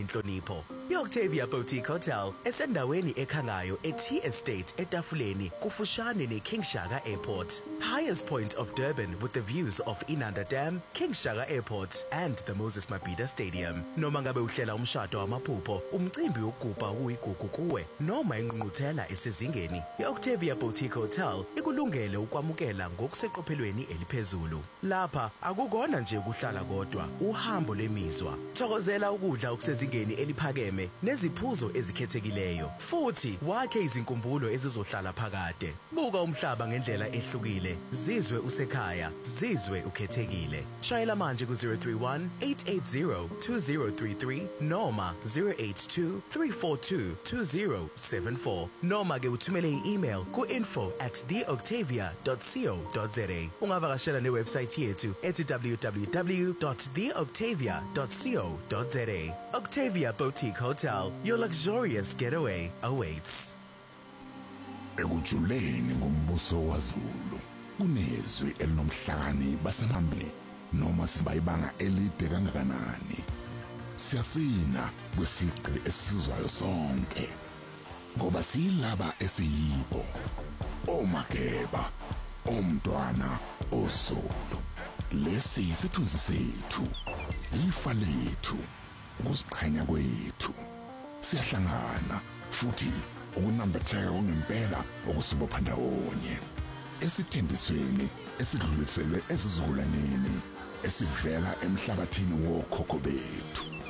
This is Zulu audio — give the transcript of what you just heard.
nenhlonipho. I-Octavia Boutique Hotel esendaweni ekhangayo eT Estate etafuleni kufushane neKing Shaka Airport. Highest point of Durban with the views of Inanda Dam, King Shaka Airport and the Moses Mabhida Stadium. Noma ngabe uhlela umshado wamaphupho, umcimbi wokugubha uyigugu kuwe noma ingqungquthela esezingeni, i-Octavia Boutique Hotel ikulungele ukwamukela ngokuseqophelweni eliphezulu. Lapha akukona nje ukuhlala kodwa, uhambo lemizwa. Thokozela ukudla okusezingeni eliphakeme neziphuzo ezikhethekileyo. Futhi wakhe izinkumbulo ezizohlala phakade. Buka umhlaba ngendlela ehlukile. Zizwe usekhaya, zizwe ukhethekile. Shayela manje ku-031 880 2033 noma 082 342 2074 noma ke uthumele i-email ku-info@theoctavia.co.za. Ungavakashela newebsite yethu ethi www.theoctavia.co.za. Octavia Boutique Hotel, your luxurious getaway awaits. Ekujuleni ngombuso waZulu kunezwi elinomhlakani basenambini noma sibayibanga elide kangakanani. Siyasina kwesigqi esizwayo sonke ngoba silaba esiyibo omageba omntwana oZulu. Lesi isithunzi sethu, ifa lethu, ukuziqhenya kwethu. Siyahlangana futhi ukunambitheka ngempela okusibopha ndawonye esithembisweni esidluliselwe esizukulwaneni esivela emhlabathini wokhokho bethu.